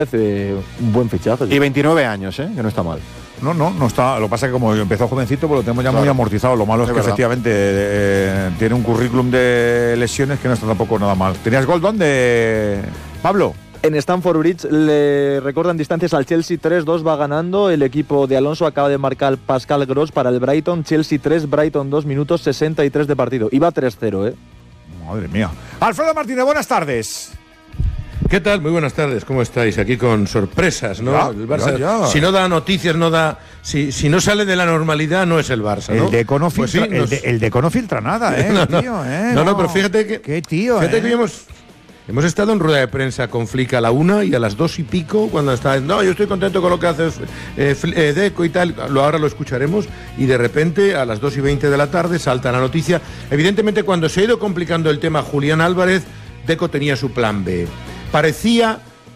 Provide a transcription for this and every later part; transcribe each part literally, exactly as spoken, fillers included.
Hace un buen fichaje. Y veintinueve años, ¿eh? Que no está mal. No, no, no está. Lo que pasa es que como empezó jovencito, pues lo tenemos ya Claro. muy amortizado. Lo malo es, Es que verdad. efectivamente eh, tiene un currículum de lesiones que no está tampoco nada mal. ¿Tenías gol dónde, Pablo? En Stamford Bridge le recortan distancias al Chelsea. Tres dos va ganando. El equipo de Alonso acaba de marcar Pascal Gross para el Brighton. Chelsea tres, Brighton dos, minutos sesenta y tres de partido. Iba tres cero, ¿eh? Madre mía. Alfredo Martínez, buenas tardes. ¿Qué tal? Muy buenas tardes, ¿cómo estáis? Aquí con sorpresas, ¿no? Ya, el Barça, ya, ya. si no da noticias, no da... Si, si no sale de la normalidad, no es el Barça, ¿no? El Deco no Pues filtra, sí, el, nos- de- el Deco no filtra nada, ¿eh? No, no. tío, ¿eh? No, no, pero fíjate que- Qué tío, Fíjate ¿eh? que hemos, hemos estado en rueda de prensa con Flick a la una y a las dos y pico, cuando está... No, yo estoy contento con lo que hace eh, Fl- eh, Deco y tal, lo, ahora lo escucharemos, y de repente a las dos y veinte de la tarde salta la noticia. Evidentemente, cuando se ha ido complicando el tema Julián Álvarez, Deco tenía su plan B. Parecía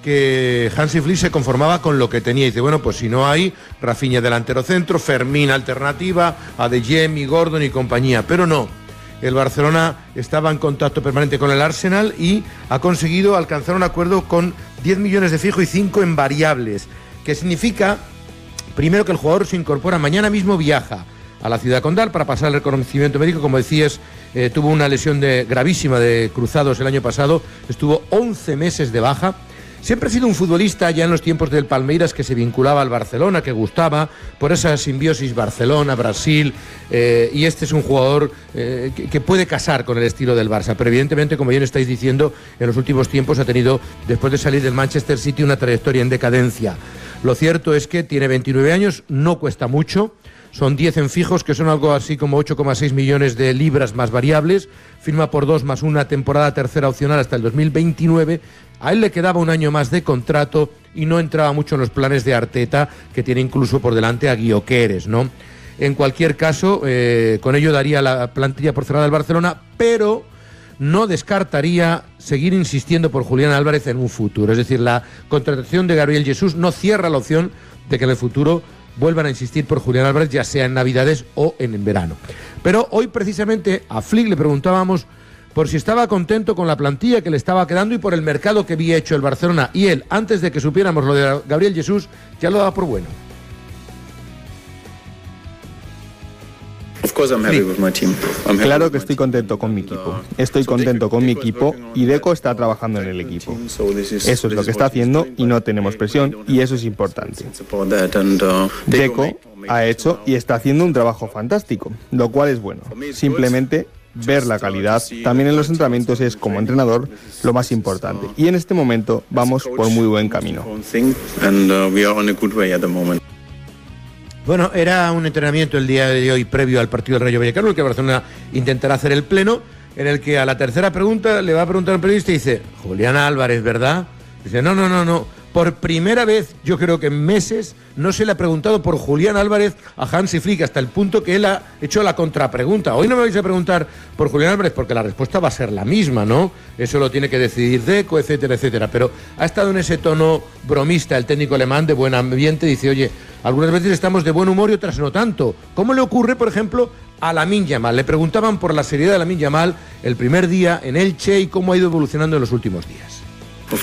que Hansi Flick se conformaba con lo que tenía. Y dice, bueno, pues si no hay, Rafinha delantero centro, Fermín alternativa, Adeyemi, Gordon y compañía. Pero no, el Barcelona estaba en contacto permanente con el Arsenal y ha conseguido alcanzar un acuerdo con diez millones de fijo y cinco en variables, que significa, primero, que el jugador se incorpora, mañana mismo viaja a la ciudad condal para pasar el reconocimiento médico. Como decías, eh, tuvo una lesión de, gravísima de cruzados el año pasado, estuvo once meses de baja. Siempre ha sido un futbolista, ya en los tiempos del Palmeiras, que se vinculaba al Barcelona, que gustaba por esa simbiosis Barcelona-Brasil, eh, y este es un jugador eh, que, que puede casar con el estilo del Barça, pero evidentemente, como bien estáis diciendo, en los últimos tiempos ha tenido, después de salir del Manchester City, una trayectoria en decadencia. Lo cierto es que tiene veintinueve años, no cuesta mucho. Son diez en fijos, que son algo así como ocho coma seis millones de libras más variables. Firma por dos más una temporada tercera opcional hasta el dos mil veintinueve. A él le quedaba un año más de contrato y no entraba mucho en los planes de Arteta, que tiene incluso por delante a Gyökeres, ¿no? En cualquier caso, eh, con ello daría la plantilla por cerrada del Barcelona, pero no descartaría seguir insistiendo por Julián Álvarez en un futuro. Es decir, la contratación de Gabriel Jesús no cierra la opción de que en el futuro vuelvan a insistir por Julián Álvarez, ya sea en Navidades o en verano. Pero hoy precisamente a Flick le preguntábamos por si estaba contento con la plantilla que le estaba quedando y por el mercado que había hecho el Barcelona. Y él, antes de que supiéramos lo de Gabriel Jesús, ya lo daba por bueno. Claro que estoy contento con mi equipo. Estoy contento con mi equipo y Deco está trabajando en el equipo. Eso es lo que está haciendo y no tenemos presión y eso es importante. Deco ha hecho y está haciendo un trabajo fantástico, lo cual es bueno. Simplemente ver la calidad también en los entrenamientos es, como entrenador, lo más importante. Y en este momento vamos por muy buen camino. Bueno, era un entrenamiento el día de hoy previo al partido del Rayo Vallecano, el que Barcelona intentará hacer el pleno, en el que a la tercera pregunta le va a preguntar a un periodista y dice, Julián Álvarez, ¿verdad? Dice, no, no, no, no. Por primera vez, yo creo que en meses, no se le ha preguntado por Julián Álvarez a Hansi Flick, hasta el punto que él ha hecho la contrapregunta. Hoy no me vais a preguntar por Julián Álvarez porque la respuesta va a ser la misma, ¿no? Eso lo tiene que decidir Deco, etcétera, etcétera. Pero ha estado en ese tono bromista el técnico alemán, de buen ambiente. Dice, oye, algunas veces estamos de buen humor y otras no tanto. ¿Cómo le ocurre, por ejemplo, a Lamine Yamal? Le preguntaban por la seriedad de Lamine Yamal el primer día en Elche y cómo ha ido evolucionando en los últimos días. Por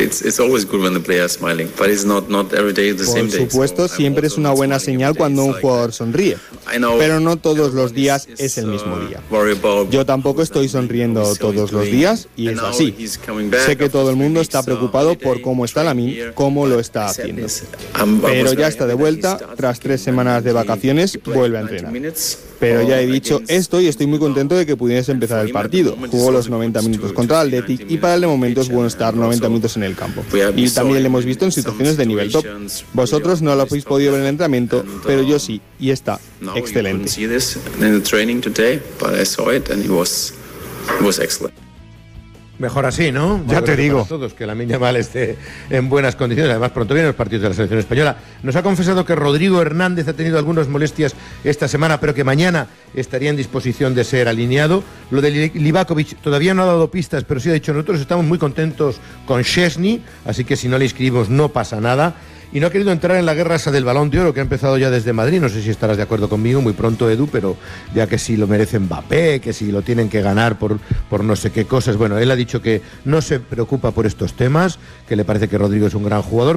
supuesto, siempre es una buena señal cuando un jugador sonríe, pero no todos los días es el mismo día. Yo tampoco estoy sonriendo todos los días y es así. Sé que todo el mundo está preocupado por cómo está Lamine, cómo lo está haciendo. Pero ya está de vuelta, tras tres semanas de vacaciones, vuelve a entrenar. Pero ya he dicho esto y estoy muy contento de que pudiese empezar el partido. Jugó los noventa minutos contra el Athletic y para el de momento es bueno estar noventa minutos en el campo. Y también le hemos visto en situaciones de nivel top. Vosotros no lo habéis podido ver en el entrenamiento, pero yo sí, y está excelente. Mejor así, ¿no? Ya te digo. Para todos, que Lamine Yamal esté en buenas condiciones. Además, pronto vienen los partidos de la selección española. Nos ha confesado que Rodrigo Hernández ha tenido algunas molestias esta semana, pero que mañana estaría en disposición de ser alineado. Lo de Livakovic todavía no ha dado pistas, pero sí ha dicho, nosotros estamos muy contentos con Szczesny, así que si no le inscribimos no pasa nada. y no ha querido entrar en la guerra esa del Balón de Oro que ha empezado ya desde Madrid. No sé si estarás de acuerdo conmigo, muy pronto, Edu, pero ya que si lo merece Mbappé, que si lo tienen que ganar por, por no sé qué cosas. Bueno, él ha dicho que no se preocupa por estos temas, que le parece que Rodrigo es un gran jugador.